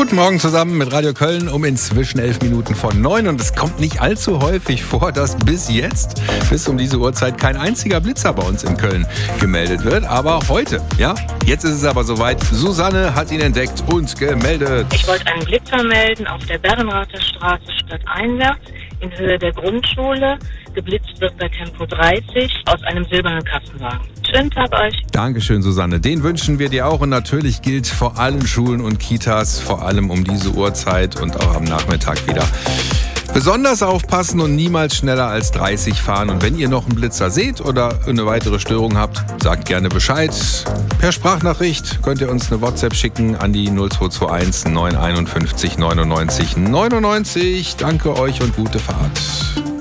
Guten Morgen zusammen mit Radio Köln um inzwischen 11 Minuten vor 9 und es kommt nicht allzu häufig vor, dass bis um diese Uhrzeit kein einziger Blitzer bei uns in Köln gemeldet wird. Aber heute, jetzt ist es aber soweit. Susanne hat ihn entdeckt und gemeldet. Ich wollte einen Blitzer melden auf der Berrenrather Straße stadteinwärts in Höhe der Grundschule. Geblitzt wird bei Tempo 30 aus einem silbernen Kassenwagen. Schönen Tag euch. Dankeschön, Susanne. Den wünschen wir dir auch. Und natürlich gilt vor allen Schulen und Kitas, vor allem um diese Uhrzeit und auch am Nachmittag wieder, besonders aufpassen und niemals schneller als 30 fahren. Und wenn ihr noch einen Blitzer seht oder eine weitere Störung habt, sagt gerne Bescheid. Per Sprachnachricht könnt ihr uns eine WhatsApp schicken an die 0221 951 99 99. Danke euch und gute Fahrt.